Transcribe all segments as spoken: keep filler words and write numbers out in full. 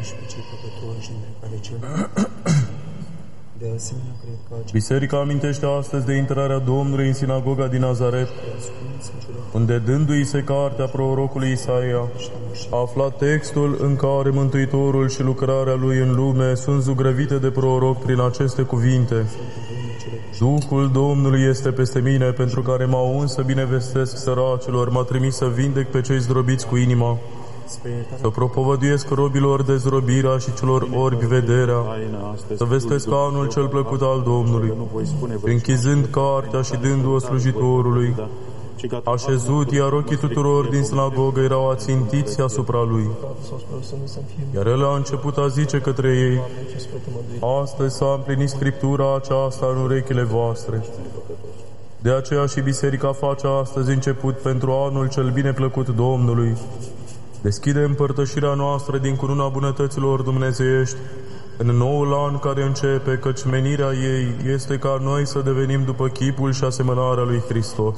și pe cei păcătoși din care cel de asemenea, cred că acest Biserica amintește astăzi de intrarea Domnului în sinagoga din Nazaret, unde, dându-i se cartea prorocului Isaia, a aflat textul în care Mântuitorul și lucrarea lui în lume sunt zugrăvite de proroc prin aceste cuvinte: Duhul Domnului este peste mine, pentru care m-a uns să binevestesc săracilor, m-a trimis să vindec pe cei zdrobiți cu inima, să propovăduiesc robilor dezrobirea și celor orbi vederea, să vestesc anul cel plăcut al Domnului, închizând cartea și dându-o slujitorului. Așezut, iar ochii tuturor din sinagogă erau ațintiți asupra lui. Iar el a început a zice către ei: astăzi s-a împlinit Scriptura aceasta în urechile voastre. De aceea și Biserica face astăzi început pentru anul cel bineplăcut Domnului. Deschide împărtășirea noastră din cununa bunătăților dumnezeiești în noul an care începe, căci menirea ei este ca noi să devenim după chipul și asemănarea lui Hristos.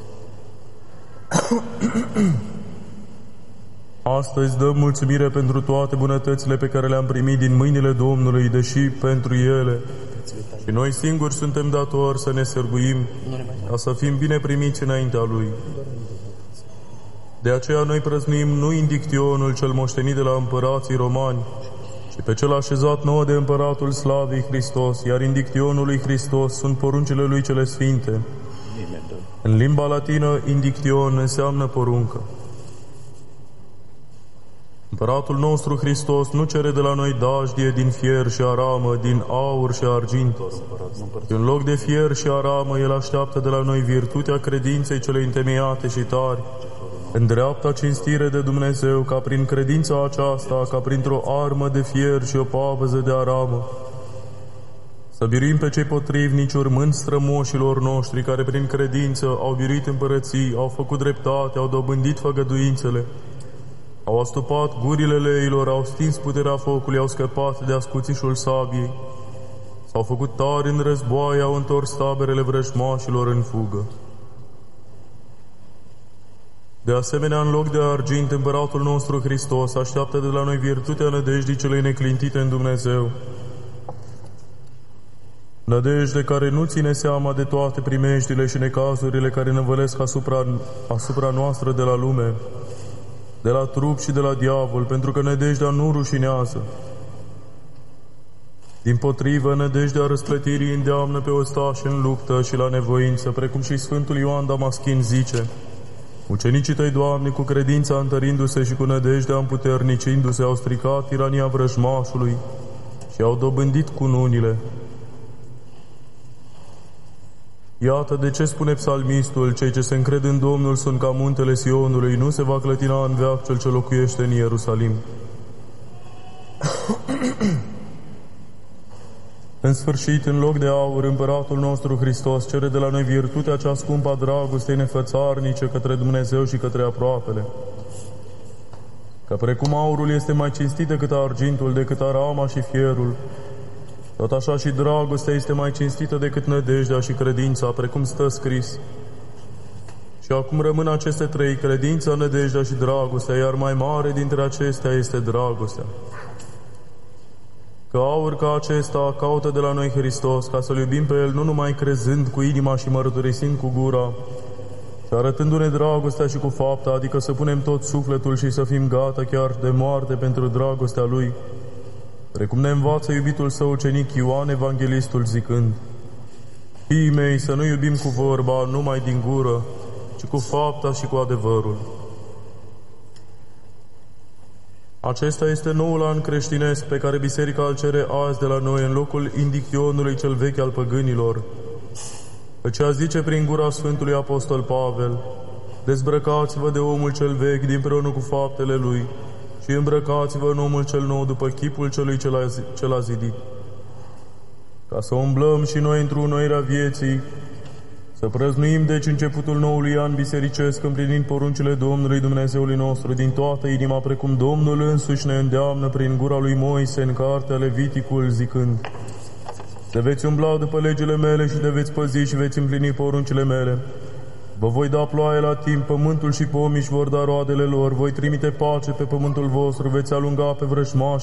Astăzi dăm mulțumire pentru toate bunătățile pe care le-am primit din mâinile Domnului, deși pentru ele și noi singuri suntem datori să ne sârguim ca să fim bine primiți înaintea Lui. De aceea noi prăznuim nu indictionul cel moștenit de la împărații romani, ci pe cel așezat nouă de împăratul Slavii Hristos, iar indictionul lui Hristos sunt poruncile Lui cele sfinte. În limba latină, indiction înseamnă poruncă. Împăratul nostru Hristos nu cere de la noi dajdie din fier și aramă, din aur și argint. În loc de fier și aramă, El așteaptă de la noi virtutea credinței cele întemeiate și tari, în dreapta cinstire de Dumnezeu, ca prin credința aceasta, ca printr-o armă de fier și o pavăză de aramă, să biruim pe cei potrivnici, urmând strămoșilor noștri, care prin credință au biruit împărății, au făcut dreptate, au dobândit făgăduințele, au astupat gurile leilor, au stins puterea focului, au scăpat de ascuțișul sabiei, s-au făcut tari în războaie, au întors taberele vrăjmașilor în fugă. De asemenea, în loc de argint, împăratul nostru Hristos așteaptă de la noi virtutea nădejdii celei neclintite în Dumnezeu. Nădejde care nu ține seama de toate primejdile și necazurile care năvălesc asupra, asupra noastră de la lume, de la trup și de la diavol, pentru că nădejdea nu rușinează. Dimpotrivă, nădejdea răsplătirii îndeamnă pe ostași în luptă și la nevoință, precum și Sfântul Ioan Damaschin zice: ucenicii Tăi, Doamne, cu credința întărindu-se și cu nădejdea împuternicindu-se, au stricat tirania vrăjmașului și au dobândit cununile. Iată de ce spune psalmistul: cei ce se încred în Domnul sunt ca muntele Sionului, nu se va clătina în veac cel ce locuiește în Ierusalim. În sfârșit, în loc de aur, împăratul nostru Hristos cere de la noi virtutea cea scumpă a dragostei nefățarnice către Dumnezeu și către aproapele. Că precum aurul este mai cinstit decât argintul, decât arama și fierul, tot așa și dragostea este mai cinstită decât nădejdea și credința, precum stă scris. Și acum rămân aceste trei: credința, nădejdea și dragostea, iar mai mare dintre acestea este dragostea. Că aur ca acesta caută de la noi Hristos, ca să-L iubim pe El, nu numai crezând cu inima și mărturisind cu gura, ci arătându-ne dragostea și cu fapta, adică să punem tot sufletul și să fim gata chiar de moarte pentru dragostea Lui, precum ne învață iubitul Său ucenic Ioan Evanghelistul zicând: Fiii mei, să nu iubim cu vorba, numai din gură, ci cu fapta și cu adevărul. Acesta este noul an creștinesc pe care Biserica îl cere azi de la noi, în locul indictionului cel vechi al păgânilor. Căci a zice prin gura Sfântului Apostol Pavel: dezbrăcați-vă de omul cel vechi dinpreună cu faptele lui și îmbrăcați-vă în omul cel nou după chipul celui ce l-a zidit. Ca să umblăm și noi într-o înnoire a vieții, să prăznuim deci începutul noului an bisericesc, împlinind poruncile Domnului Dumnezeului nostru din toată inima, precum Domnul însuși ne îndeamnă prin gura lui Moise în cartea Leviticul, zicând: te veți umbla după legile mele și te veți păzi și veți împlini poruncile mele. Vă voi da ploaie la timp, pământul și pomii își vor da roadele lor, voi trimite pace pe pământul vostru, veți alunga pe vrăjmași